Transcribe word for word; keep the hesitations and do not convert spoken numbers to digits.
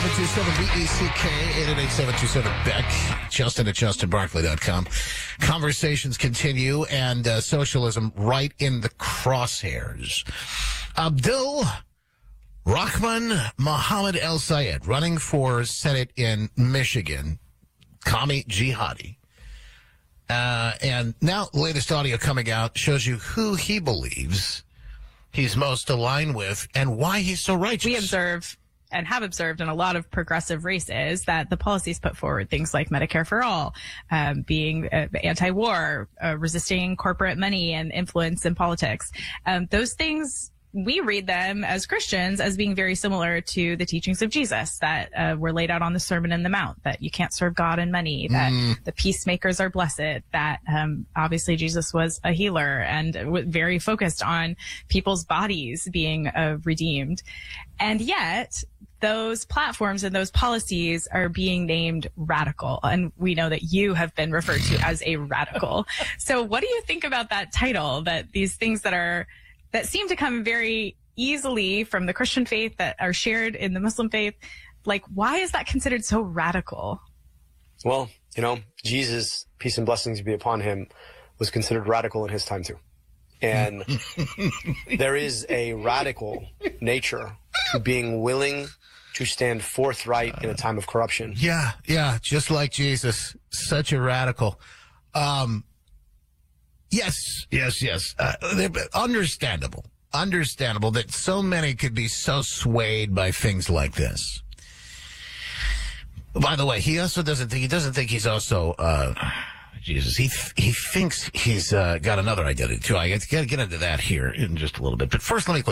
seven two seven B E C K, eight eight eight, seven two seven, B E C K, Justin at Justin Barkley dot com. Conversations continue, and uh, socialism right in the crosshairs. Abdul Rahman Mohammed El Sayed, running for Senate in Michigan, commie jihadi. Uh, and now, latest audio coming out shows you who he believes he's most aligned with and why he's so righteous. We observe and have observed in a lot of progressive races that the policies put forward, things like Medicare for all, um, being uh, anti-war, uh, resisting corporate money and influence in politics, um, those things, we read them as Christians as being very similar to the teachings of Jesus that uh, were laid out on the Sermon on the Mount, that you can't serve God and money, that mm. the peacemakers are blessed, that um, obviously Jesus was a healer and w- very focused on people's bodies being uh, redeemed. And yet those platforms and those policies are being named radical. And we know that you have been referred to as a radical. So what do you think about that title, that these things that are that seem to come very easily from the Christian faith that are shared in the Muslim faith, like, why is that considered so radical? Well, you know, Jesus, peace and blessings be upon him, was considered radical in his time too. And there is a radical nature to being willing to stand forthright in a time of corruption. Yeah, yeah, just like Jesus, such a radical. Um, Yes, yes, yes. Uh, understandable. Understandable that so many could be so swayed by things like this. By the way, he also doesn't think, he doesn't think he's also, uh, Jesus, he, he thinks he's, uh, got another identity too. I got to get into that here in just a little bit. But first, let me